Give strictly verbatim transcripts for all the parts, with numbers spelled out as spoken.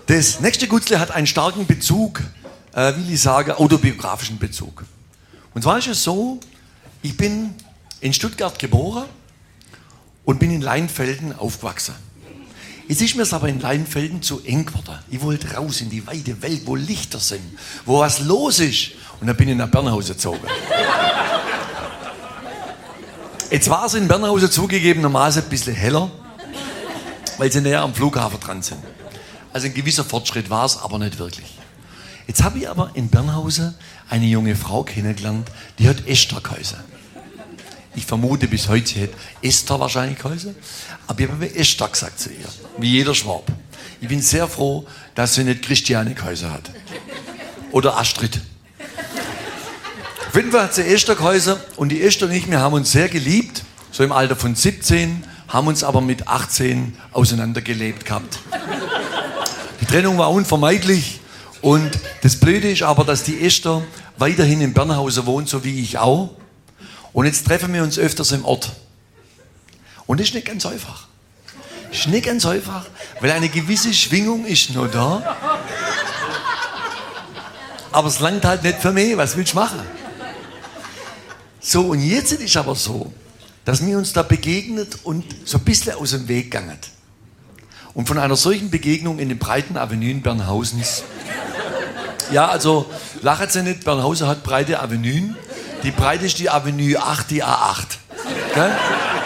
Das nächste Gutzle hat einen starken Bezug, äh, will ich sagen, autobiografischen Bezug. Und zwar ist es so, ich bin in Stuttgart geboren und bin in Leinfelden aufgewachsen. Jetzt ist mir es aber in Leinfelden zu eng geworden. Ich wollte raus in die weite Welt, wo Lichter sind, wo was los ist. Und dann bin ich nach Bernhausen gezogen. Jetzt war es in Bernhausen zugegebenermaßen ein bisschen heller, weil sie näher am Flughafen dran sind. Also ein gewisser Fortschritt war es, aber nicht wirklich. Jetzt habe ich aber in Bernhausen eine junge Frau kennengelernt, die hat Esther geheißen. Ich vermute bis heute, sie hat Esther wahrscheinlich geheißen, aber ich habe mir Esther gesagt zu ihr, wie jeder Schwab. Ich bin sehr froh, dass sie nicht Christiane geheißen hat. Oder Astrid. Auf jeden Fall hat sie Esther geheißen und die Esther und ich, wir haben uns sehr geliebt, so im Alter von siebzehn, haben uns aber mit achtzehn auseinandergelebt gehabt. Die Trennung war unvermeidlich und das Blöde ist aber, dass die Esther weiterhin in Bernhausen wohnt, so wie ich auch. Und jetzt treffen wir uns öfters im Ort. Und das ist nicht ganz einfach. Das ist nicht ganz einfach, weil eine gewisse Schwingung ist noch da. Aber es langt halt nicht für mich, was willst du machen? So, und jetzt ist es aber so, dass wir uns da begegnet und so ein bisschen aus dem Weg gegangen. Und von einer solchen Begegnung in den breiten Avenuen Bernhausens, ja, also lachen Sie nicht, Bernhausen hat breite Avenuen. Die Breite ist die Avenue acht, die A acht. Gell?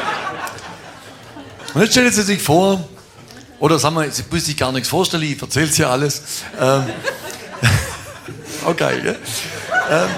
Und jetzt stellen Sie sich vor, oder sagen wir, Sie müssen sich gar nichts vorstellen, ich erzähle es ja alles. Ähm, okay, gell? Ähm,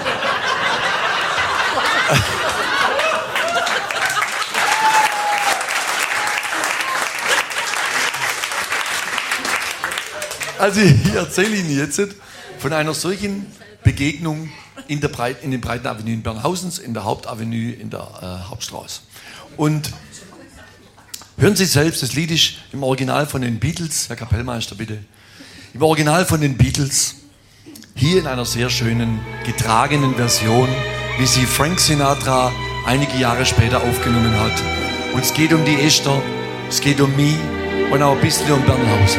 also ich erzähle Ihnen jetzt von einer solchen Begegnung in, der Breit, in den breiten Avenuen Bernhausens, in der Hauptavenue, in der äh, Hauptstraße. Und hören Sie selbst, das Lied ist im Original von den Beatles, Herr Kapellmeister bitte, im Original von den Beatles, hier in einer sehr schönen, getragenen Version, wie sie Frank Sinatra einige Jahre später aufgenommen hat. Und es geht um die Esther, es geht um mich und auch ein bisschen um Bernhausen.